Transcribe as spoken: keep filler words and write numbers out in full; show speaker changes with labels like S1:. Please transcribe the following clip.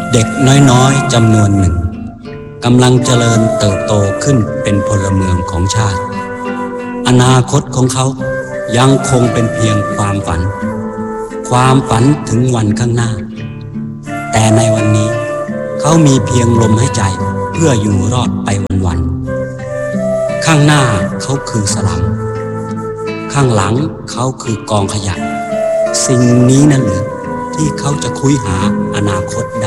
S1: เด็กน้อยๆจำนวนหนึ่งกำลังเจริญเติบโตขึ้นเป็นพลเมืองของชาติอนาคตของเขายังคงเป็นเพียงความฝันความฝันถึงวันข้างหน้าแต่ในวันนี้เขามีเพียงลมหายใจเพื่ออยู่รอดไปวันๆข้างหน้าเขาคือสลัมข้างหลังเขาคือกองขยะสิ่งนี้นั่นหรือที่เขาจะคุยหาอนาคตได้